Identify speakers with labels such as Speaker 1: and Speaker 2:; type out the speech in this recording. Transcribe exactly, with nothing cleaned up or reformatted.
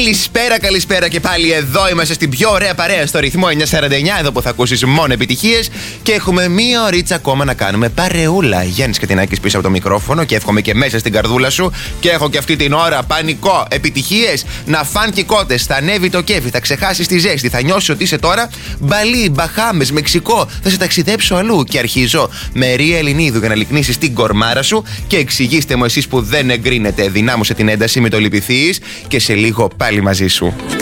Speaker 1: Καλησπέρα, καλησπέρα και πάλι εδώ είμαστε στην πιο ωραία παρέα στο ρυθμό εννιακόσια σαράντα εννιά, εδώ που θα ακούσεις μόνο επιτυχίες και έχουμε μία ωρίτσα ακόμα να κάνουμε παρεούλα. Γιάννης Κατινάκης πίσω από το μικρόφωνο και εύχομαι και μέσα στην καρδούλα σου και έχω και αυτή την ώρα πανικό, επιτυχίες, να φαν κικότες, θα ανέβει το κέφι, θα ξεχάσεις τη ζέστη, θα νιώσεις ότι είσαι τώρα Μπαλί, Μπαχάμες, Μεξικό, θα σε ταξιδέψω αλλού και αρχίζω με Ρία Ελληνίδου για να λυκνήσεις την κορμάρα σου και εξηγήστε μου εσείς που δεν εγκρίνετε, δυνάμωσε την ένταση, με το λυπηθείς και σε λίγο πάλι μαζί σου.